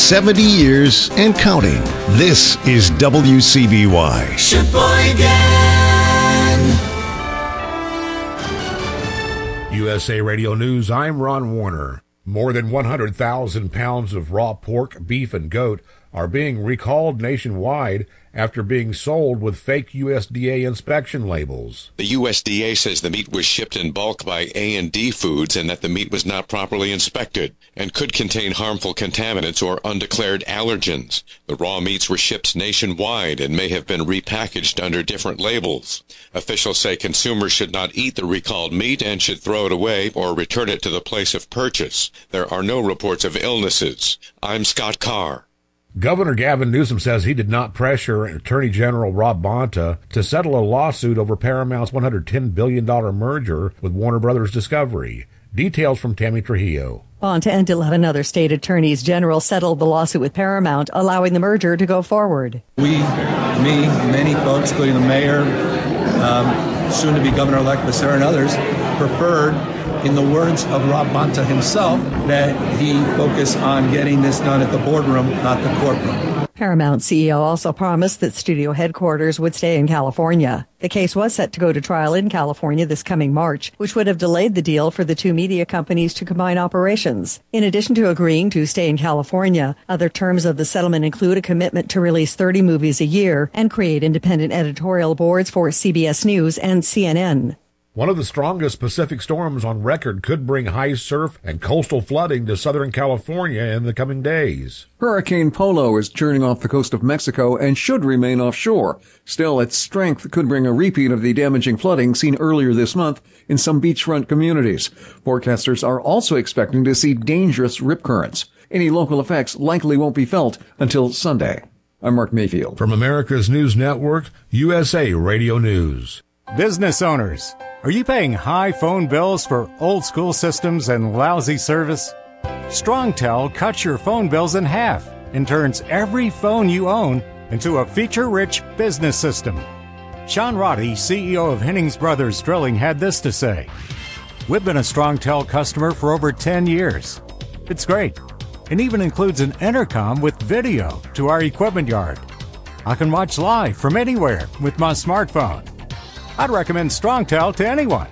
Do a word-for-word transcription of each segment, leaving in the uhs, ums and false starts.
seventy years and counting. This is W C B Y. U S A Radio News, I'm Ron Warner. More than one hundred thousand pounds of raw pork, beef, and goat are being recalled nationwide after being sold with fake U S D A inspection labels. The U S D A says the meat was shipped in bulk by A and D Foods and that the meat was not properly inspected and could contain harmful contaminants or undeclared allergens. The raw meats were shipped nationwide and may have been repackaged under different labels. Officials say consumers should not eat the recalled meat and should throw it away or return it to the place of purchase. There are no reports of illnesses. I'm Scott Carr. Governor Gavin Newsom says he did not pressure Attorney General Rob Bonta to settle a lawsuit over Paramount's one hundred ten billion dollars merger with Warner Brothers Discovery. Details from Tammy Trujillo. Bonta and eleven other state attorneys general settled the lawsuit with Paramount, allowing the merger to go forward. We, me, many folks, including the mayor, um, soon-to-be Governor-elect Becerra and others, preferred, in the words of Rob Bonta himself, that he focus on getting this done at the boardroom, not the courtroom. Paramount C E O also promised that studio headquarters would stay in California. The case was set to go to trial in California this coming March, which would have delayed the deal for the two media companies to combine operations. In addition to agreeing to stay in California, other terms of the settlement include a commitment to release thirty movies a year and create independent editorial boards for C B S News and C N N. One of the strongest Pacific storms on record could bring high surf and coastal flooding to Southern California in the coming days. Hurricane Polo is churning off the coast of Mexico and should remain offshore. Still, its strength could bring a repeat of the damaging flooding seen earlier this month in some beachfront communities. Forecasters are also expecting to see dangerous rip currents. Any local effects likely won't be felt until Sunday. I'm Mark Mayfield. From America's News Network, U S A Radio News. Business owners, are you paying high phone bills for old school systems and lousy service? StrongTel cuts your phone bills in half and turns every phone you own into a feature-rich business system. Sean Roddy, C E O of Hennings Brothers Drilling, had this to say: "We've been a StrongTel customer for over ten years. It's great. It even includes an intercom with video to our equipment yard. I can watch live from anywhere with my smartphone. I'd recommend StrongTel to anyone.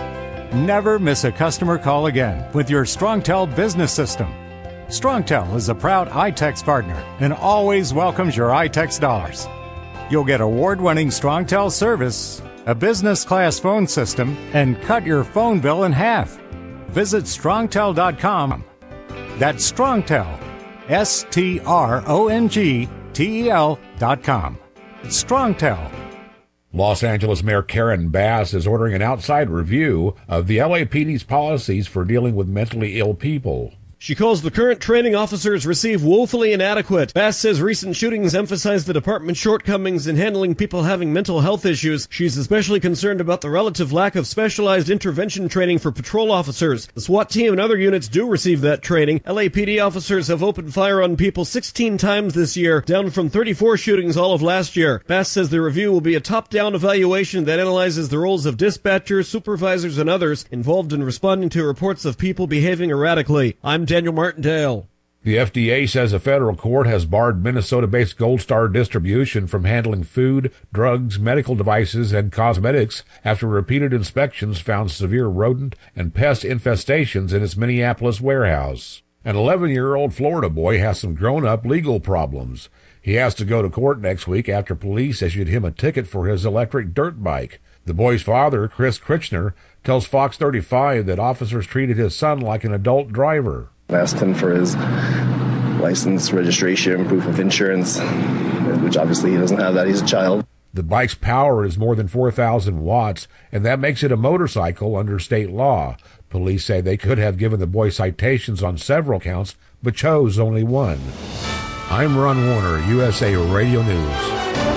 Never miss a customer call again with your StrongTel business system. StrongTel is a proud iTex partner and always welcomes your iTex dollars. You'll get award-winning StrongTel service, a business-class phone system, and cut your phone bill in half. Visit strongtel dot com. That's StrongTel, S T R O N G T E L dot com. It's StrongTel. Los Angeles Mayor Karen Bass is ordering an outside review of the L A P D's policies for dealing with mentally ill people. She calls the current training officers receive woefully inadequate. Bass says recent shootings emphasize the department's shortcomings in handling people having mental health issues. She's especially concerned about the relative lack of specialized intervention training for patrol officers. The SWAT team and other units do receive that training. L A P D officers have opened fire on people sixteen times this year, down from thirty-four shootings all of last year. Bass says the review will be a top-down evaluation that analyzes the roles of dispatchers, supervisors, and others involved in responding to reports of people behaving erratically. I'm Daniel Martindale. The F D A says a federal court has barred Minnesota-based Gold Star Distribution from handling food, drugs, medical devices, and cosmetics after repeated inspections found severe rodent and pest infestations in its Minneapolis warehouse. An eleven-year-old Florida boy has some grown-up legal problems. He has to go to court next week after police issued him a ticket for his electric dirt bike. The boy's father, Chris Kritchner, tells Fox thirty-five that officers treated his son like an adult driver. I asked him for his license, registration, proof of insurance, which obviously he doesn't have that. He's a child. The bike's power is more than four thousand watts, and that makes it a motorcycle under state law. Police say they could have given the boy citations on several counts, but chose only one. I'm Ron Warner, U S A Radio News.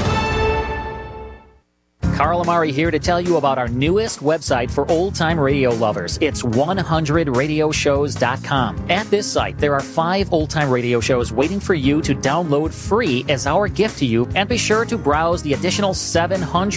Carl Amari here to tell you about our newest website for old-time radio lovers. It's one hundred radio shows dot com. At this site, there are five old-time radio shows waiting for you to download free as our gift to you, and be sure to browse the additional seven hundred